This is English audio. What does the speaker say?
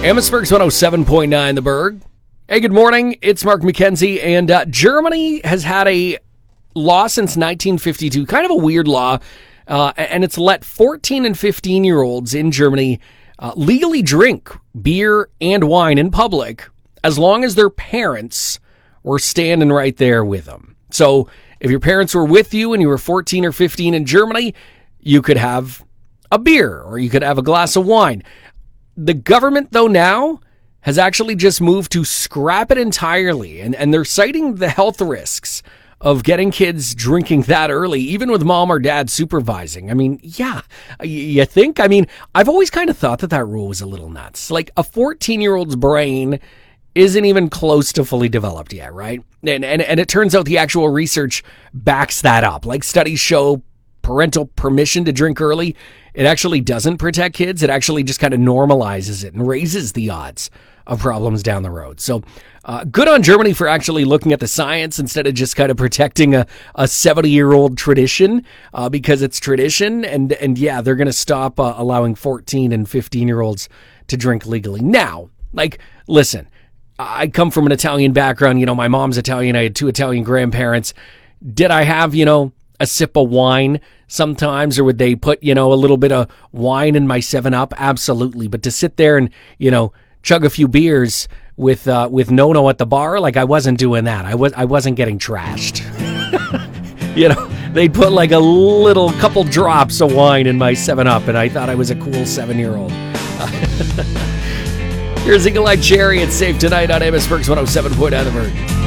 Amherstburg's 107.9 The Berg. Hey, good morning. It's Mark McKenzie, and Germany has had a law since 1952, kind of a weird law, and it's let 14 and 15-year-olds in Germany legally drink beer and wine in public as long as their parents were standing right there with them. So if your parents were with you and you were 14 or 15 in Germany, you could have a beer or you could have a glass of wine. The government, though, now has actually just moved to scrap it entirely, and they're citing the health risks of getting kids drinking that early, even with mom or dad supervising. I mean, yeah, you think? I mean, I've always kind of thought that rule was a little nuts. Like, a 14-year-old's brain isn't even close to fully developed yet, right? And it turns out the actual research backs that up. Like, studies show parental permission to drink early, it actually doesn't protect kids. It actually just kind of normalizes it and raises the odds of problems down the road. So good on Germany for actually looking at the science instead of just kind of protecting a 70-year-old tradition because it's tradition. And yeah, they're going to stop allowing 14 and 15-year-olds to drink legally. Now, like, listen, I come from an Italian background. You know, my mom's Italian. I had 2 Italian grandparents. Did I have, a sip of wine sometimes, or would they put, a little bit of wine in my 7-Up? Absolutely. But to sit there and, chug a few beers with Nono at the bar, like, I wasn't doing that. I wasn't getting trashed. They'd put like a little couple drops of wine in my 7-Up, and I thought I was a cool 7-year-old. Here's Eagle Eye Cherry. It's safe tonight on Amherstburg's 107.9 The Berg.